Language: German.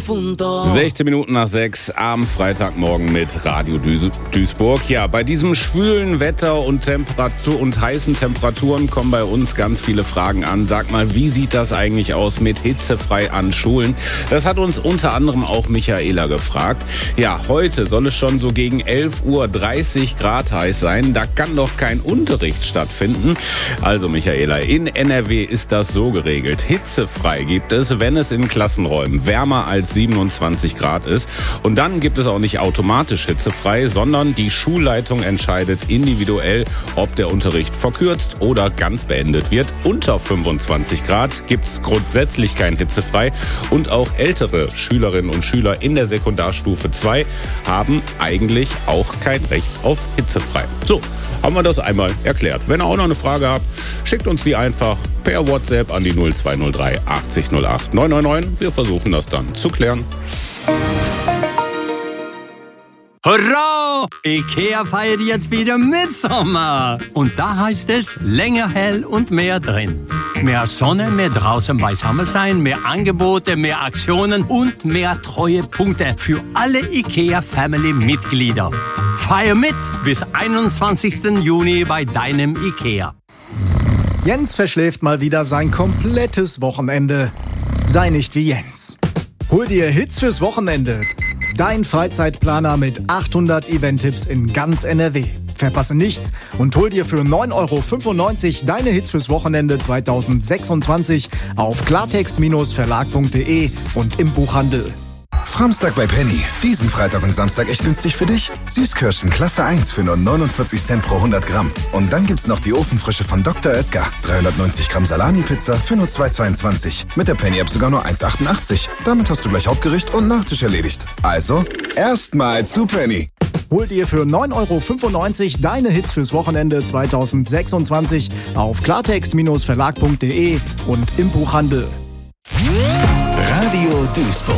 profundo. 16 Minuten nach 6 am Freitagmorgen mit Radio Duisburg. Ja, bei diesem schwülen Wetter und heißen Temperaturen kommen bei uns ganz viele Fragen an. Sag mal, wie sieht das eigentlich aus mit hitzefrei an Schulen? Das hat uns unter anderem auch Michaela gefragt. Ja, heute soll es schon so gegen 11 Uhr 30 Grad heiß sein. Da kann doch kein Unterricht stattfinden. Also Michaela, in NRW ist das so geregelt. Hitzefrei gibt es, wenn es in Klassenräumen wärmer als 27 Grad ist. Und dann gibt es auch nicht automatisch hitzefrei, sondern die Schulleitung entscheidet individuell, ob der Unterricht verkürzt oder ganz beendet wird. Unter 25 Grad gibt es grundsätzlich kein hitzefrei. Und auch ältere Schülerinnen und Schüler in der Sekundarstufe 2 haben eigentlich auch kein Recht auf hitzefrei. So, haben wir das einmal erklärt. Wenn ihr auch noch eine Frage habt, schickt uns die einfach per WhatsApp an die 0203 80 08 999. Wir versuchen das dann zu klären. Hurra! IKEA feiert jetzt wieder Mitsommer. Und da heißt es länger hell und mehr drin. Mehr Sonne, mehr draußen beisammen sein, mehr Angebote, mehr Aktionen und mehr Treuepunkte für alle IKEA-Family-Mitglieder. Feier mit bis 21. Juni bei deinem IKEA. Jens verschläft mal wieder sein komplettes Wochenende. Sei nicht wie Jens. Hol dir Hits fürs Wochenende. Dein Freizeitplaner mit 800 Event-Tipps in ganz NRW. Verpasse nichts und hol dir für 9,95 € deine Hits fürs Wochenende 2026 auf klartext-verlag.de und im Buchhandel. Framstag bei Penny. Diesen Freitag und Samstag echt günstig für dich. Süßkirschen Klasse 1 für nur 49 Cent pro 100 Gramm. Und dann gibt's noch die Ofenfrische von Dr. Oetker. 390 Gramm Salami-Pizza für nur 2,22. Mit der Penny-App sogar nur 1,88. Damit hast du gleich Hauptgericht und Nachtisch erledigt. Also, erstmal zu Penny. Hol dir für 9,95 € deine Hits fürs Wochenende 2026 auf klartext-verlag.de und im Buchhandel. Radio Duisburg.